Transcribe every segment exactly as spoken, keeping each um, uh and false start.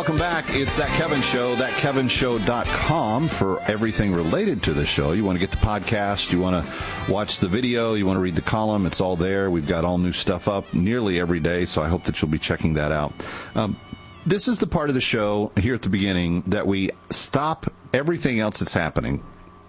welcome back. It's That Kevin Show, that kevin show dot com for everything related to the show. You want to get the podcast, you want to watch the video, you want to read the column, it's all there. We've got all new stuff up nearly every day, so I hope that you'll be checking that out. Um, this is the part of the show here at the beginning that we stop everything else that's happening,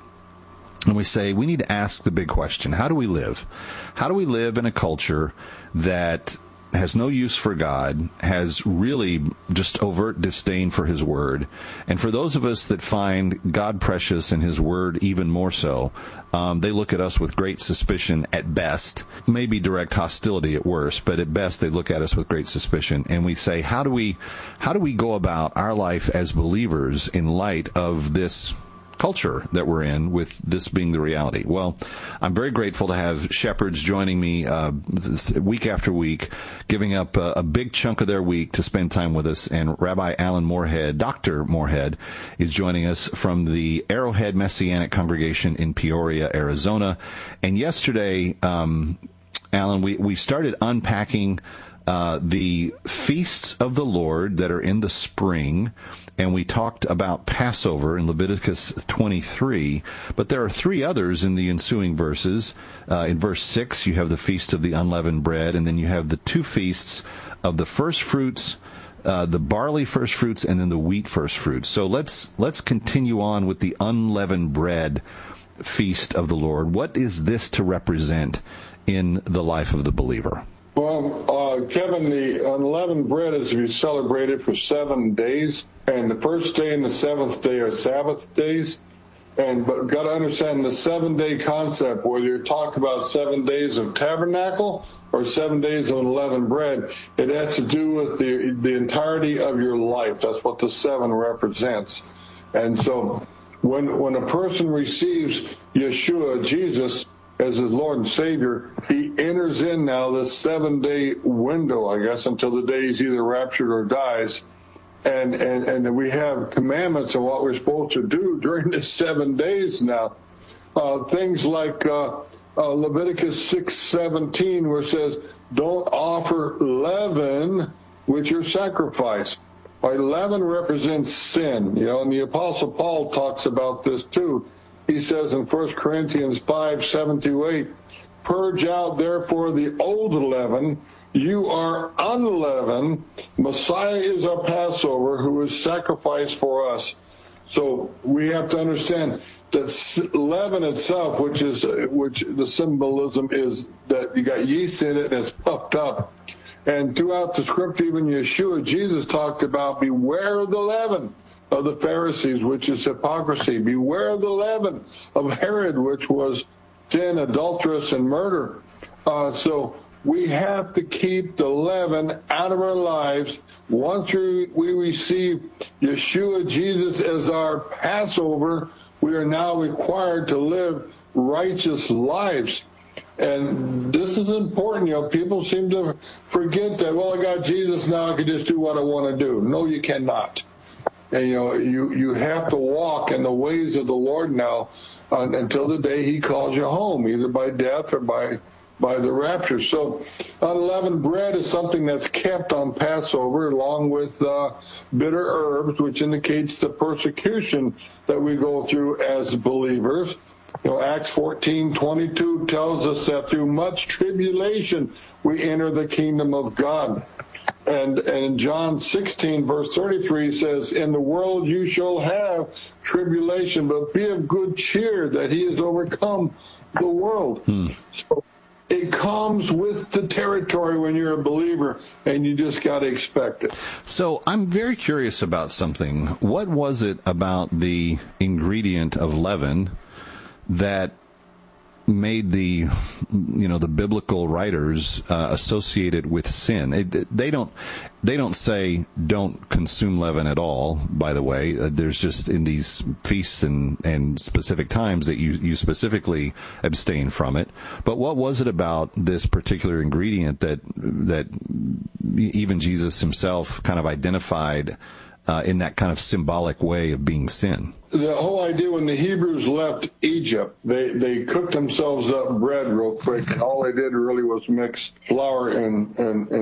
and we say we need to ask the big question. How do we live? How do we live in a culture that has no use for God, has really just overt disdain for His Word, and for those of us that find God precious and His Word even more so, um, they look at us with great suspicion at best, maybe direct hostility at worst, but at best they look at us with great suspicion, and we say, how do we, how do we go about our life as believers in light of this culture that we're in, with this being the reality? Well, I'm very grateful to have shepherds joining me uh, week after week, giving up a, a big chunk of their week to spend time with us. And Rabbi Alan Moorhead, Doctor Moorhead, is joining us from the Arrowhead Messianic Congregation in Peoria, Arizona. And yesterday, um, Alan, we, we started unpacking Uh, the feasts of the Lord that are in the spring, and we talked about Passover in Leviticus twenty-three, but there are three others in the ensuing verses. Uh, in verse six, you have the Feast of the Unleavened Bread, and then you have the two feasts of the first fruits, uh, the barley first fruits, and then the wheat first fruits. So let's let's continue on with the unleavened bread feast of the Lord. What is this to represent in the life of the believer? Well, uh, Kevin, the unleavened bread is to be celebrated for seven days, and the first day and the seventh day are Sabbath days. And but got to understand the seven-day concept, whether you're talking about seven days of tabernacle or seven days of unleavened bread, it has to do with the the entirety of your life. That's what the seven represents. And so when when a person receives Yeshua, Jesus, as his Lord and Savior, he enters in now this seven-day window, I guess, until the day he's either raptured or dies. And, and, and we have commandments of what we're supposed to do during this seven days now. Uh, things like uh, uh, Leviticus six seventeen, where it says, don't offer leaven with your sacrifice. Right? Leaven represents sin, you know, and the Apostle Paul talks about this too. He says in First Corinthians five, seven through eight, purge out therefore the old leaven, you are unleavened. Messiah is our Passover, who is sacrificed for us. So we have to understand that leaven itself, which is which the symbolism is that you got yeast in it and it's puffed up. And throughout the scripture, even Yeshua, Jesus talked about beware of the leaven of the Pharisees, which is hypocrisy. Beware of the leaven of Herod, which was sin, adulteress, and murder. Uh, so we have to keep the leaven out of our lives. Once we, we receive Yeshua, Jesus, as our Passover, we are now required to live righteous lives. And this is important. You know, people seem to forget that, well, I got Jesus now, I can just do what I want to do. No, you cannot. And, you know, you, you have to walk in the ways of the Lord now uh, until the day he calls you home, either by death or by by the rapture. So unleavened bread is something that's kept on Passover, along with uh, bitter herbs, which indicates the persecution that we go through as believers. You know, Acts fourteen twenty-two tells us that through much tribulation we enter the kingdom of God. And, and in John sixteen, verse thirty-three says, in the world you shall have tribulation, but be of good cheer that he has overcome the world. Hmm. So it comes with the territory when you're a believer, and you just got to expect it. So I'm very curious about something. What was it about the ingredient of leaven that made the, you know, the biblical writers uh, associated with sin? It, they don't, they don't say don't consume leaven at all. By the way, uh, there's just in these feasts and, and specific times that you, you specifically abstain from it. But what was it about this particular ingredient that that even Jesus himself kind of identified uh, in that kind of symbolic way of being sin? The whole idea, when the Hebrews left Egypt, they, they cooked themselves up bread real quick, and all they did really was mix flour and, and, and oil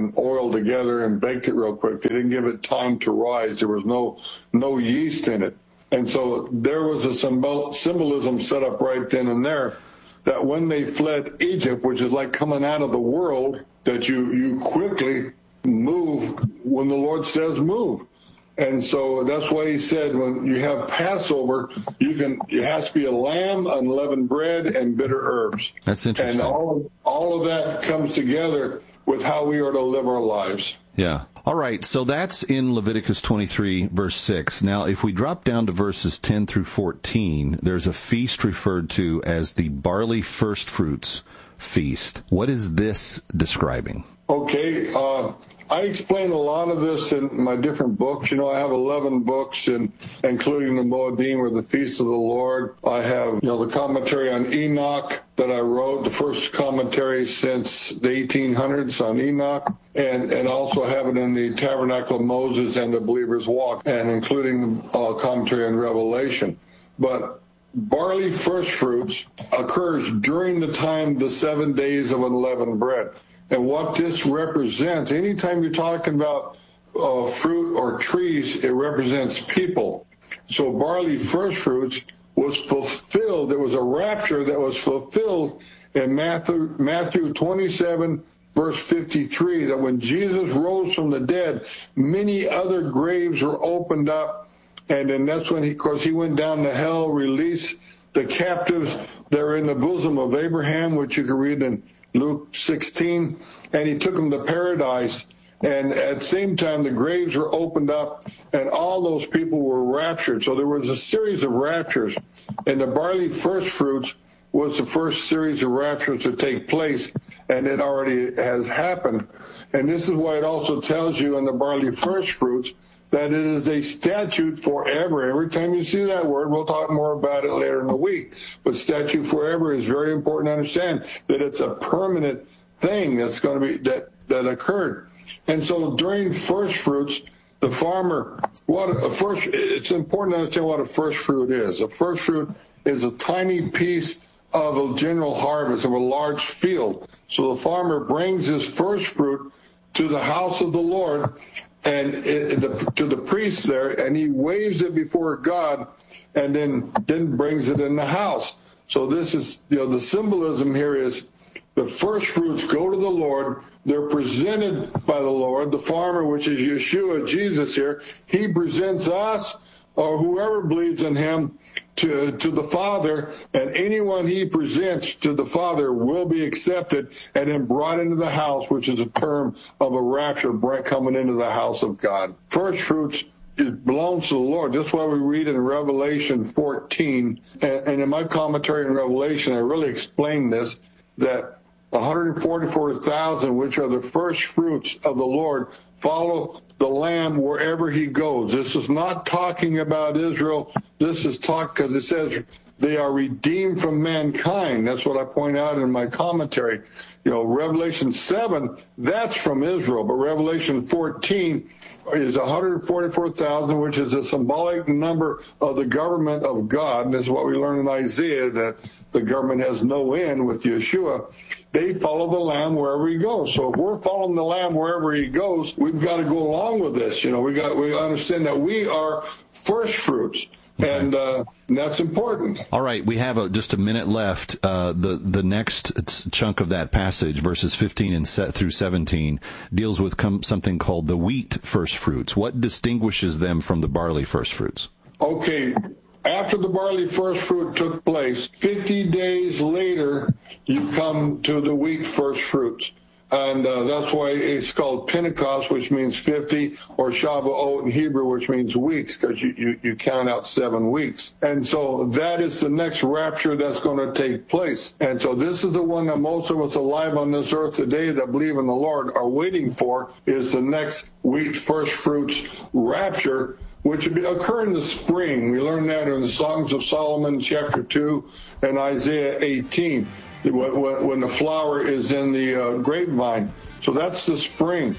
meal together and baked it real quick. They didn't give it time to rise. There was no no yeast in it. And so there was a symbol, symbolism set up right then and there that when they fled Egypt, which is like coming out of the world, that you, you quickly move when the Lord says move. And so that's why he said when you have Passover, you can it has to be a lamb, unleavened bread, and bitter herbs. That's interesting. And all, all of that comes together with how we are to live our lives. Yeah. All right, so that's in Leviticus twenty-three, verse six. Now, if we drop down to verses ten through fourteen, there's a feast referred to as the barley first fruits feast. What is this describing? Okay, uh, I explain a lot of this in my different books. You know, I have eleven books, and including the Moedim, or the Feast of the Lord. I have, you know, the commentary on Enoch that I wrote, the first commentary since the eighteen hundreds on Enoch, and, and also have it in the Tabernacle of Moses and the Believer's Walk, and including uh, commentary on Revelation. But barley first fruits occurs during the time, the seven days of unleavened bread. And what this represents, anytime you're talking about uh, fruit or trees, it represents people. So barley first fruits was fulfilled. There was a rapture that was fulfilled in Matthew, Matthew twenty-seven, verse fifty-three, that when Jesus rose from the dead, many other graves were opened up. And then that's when he, of course, he went down to hell, released the captives that are in the bosom of Abraham, which you can read in Luke sixteen, and he took them to paradise. And at the same time, the graves were opened up, and all those people were raptured. So there was a series of raptures, and the barley first fruits was the first series of raptures to take place, and it already has happened. And this is why it also tells you in the barley first fruits that it is a statute forever. Every time you see that word, we'll talk more about it later in the week, but statute forever is very important to understand that it's a permanent thing that's going to be, that, that occurred. And so during first fruits, the farmer, what a first, it's important to understand what a first fruit is. A first fruit is a tiny piece of a general harvest of a large field. So the farmer brings his first fruit to the house of the Lord, and it, the, to the priest there, and he waves it before God, and then then brings it in the house. So this is, you know, the symbolism here is the first fruits go to the Lord. They're presented by the Lord. The farmer, which is Yeshua, Jesus here, he presents us, or whoever believes in him, to, to the Father, and anyone he presents to the Father will be accepted and then brought into the house, which is a term of a rapture, coming into the house of God. First fruits, it belongs to the Lord. That's why we read in Revelation fourteen, and, and in my commentary in Revelation, I really explain this, that one hundred forty-four thousand, which are the first fruits of the Lord, follow the Lamb wherever he goes. This is not talking about Israel. This is talk because it says they are redeemed from mankind. That's what I point out in my commentary. You know, Revelation seven, that's from Israel, but Revelation fourteen is one hundred forty-four thousand, which is a symbolic number of the government of God. And this is what we learn in Isaiah, that the government has no end with Yeshua. They follow the Lamb wherever he goes. So if we're following the Lamb wherever he goes, we've got to go along with this. You know, we got we understand that we are first fruits. And, uh, and that's important. All right, we have a, just a minute left. Uh, the the next chunk of that passage, verses fifteen and set through seventeen, deals with com- something called the wheat first fruits. What distinguishes them from the barley first fruits? Okay, after the barley first fruit took place, fifty days later, you come to the wheat first fruits. And uh, that's why it's called Pentecost, which means fifty, or Shavuot in Hebrew, which means weeks, because you, you, you count out seven weeks. And so that is the next rapture that's going to take place. And so this is the one that most of us alive on this earth today that believe in the Lord are waiting for, is the next wheat first fruits rapture, which would occur in the spring. We learned that in the Songs of Solomon, chapter two, and Isaiah eighteen. When the flower is in the uh, grapevine. So that's the spring.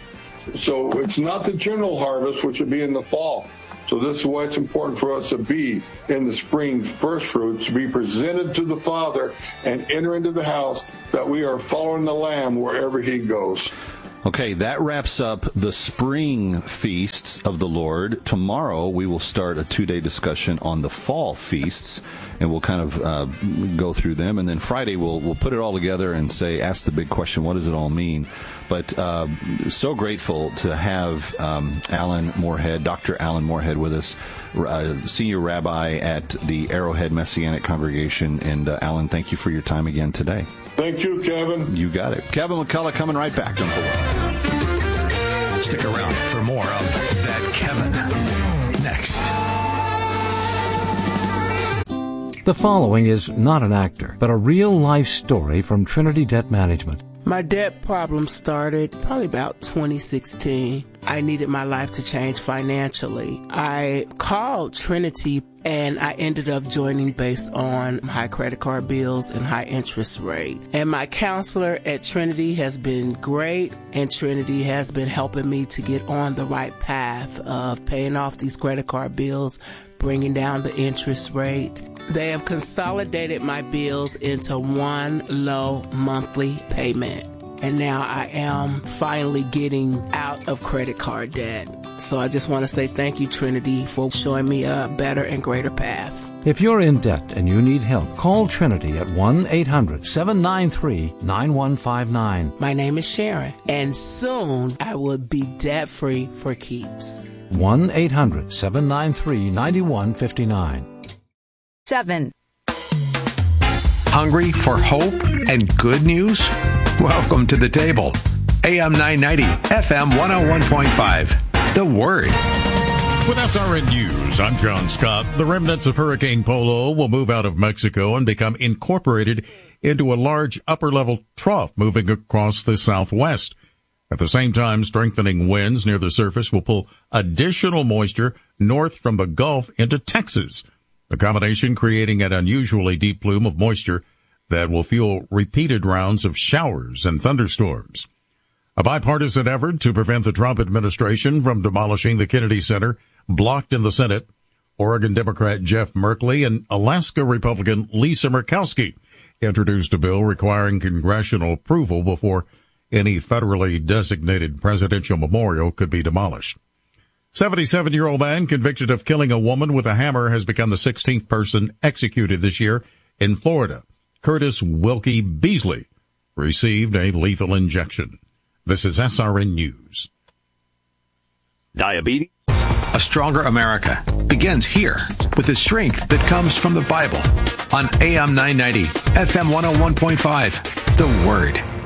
So it's not the general harvest, which would be in the fall. So this is why it's important for us to be in the spring first fruits, to be presented to the Father and enter into the house, that we are following the Lamb wherever he goes. Okay, that wraps up the spring feasts of the Lord. Tomorrow we will start a two-day discussion on the fall feasts, and we'll kind of uh, go through them. And then Friday we'll we'll put it all together and say, ask the big question: what does it all mean? But uh, so grateful to have um, Alan Moorhead, Doctor Alan Moorhead, with us, uh, senior rabbi at the Arrowhead Messianic Congregation. And uh, Alan, thank you for your time again today. Thank you, Kevin. You got it. Kevin McCullough coming right back. Don't go away. Stick around for more of That Kevin next. The following is not an actor, but a real-life story from Trinity Debt Management. My debt problem started probably about twenty sixteen. I needed my life to change financially. I called Trinity and I ended up joining based on high credit card bills and high interest rate. And my counselor at Trinity has been great, and Trinity has been helping me to get on the right path of paying off these credit card bills, bringing down the interest rate. They have consolidated my bills into one low monthly payment. And now I am finally getting out of credit card debt. So I just want to say thank you, Trinity, for showing me a better and greater path. If you're in debt and you need help, call Trinity at one eight hundred seven nine three nine one five nine. My name is Sharon, and soon I will be debt-free for keeps. one eight hundred seven nine three nine one five nine. Seven. Hungry for hope and good news? Welcome to the table. A M nine ninety, F M one oh one point five. The Word. With S R N News, I'm John Scott. The remnants of Hurricane Polo will move out of Mexico and become incorporated into a large upper-level trough moving across the southwest. At the same time, strengthening winds near the surface will pull additional moisture north from the Gulf into Texas. The combination creating an unusually deep plume of moisture that will fuel repeated rounds of showers and thunderstorms. A bipartisan effort to prevent the Trump administration from demolishing the Kennedy Center blocked in the Senate. Oregon Democrat Jeff Merkley and Alaska Republican Lisa Murkowski introduced a bill requiring congressional approval before any federally designated presidential memorial could be demolished. seventy-seven-year-old man convicted of killing a woman with a hammer has become the sixteenth person executed this year in Florida. Curtis Wilkie Beasley received a lethal injection. This is S R N News. Diabetes. A stronger America begins here with the strength that comes from the Bible on A M nine ninety, F M one oh one point five. The Word.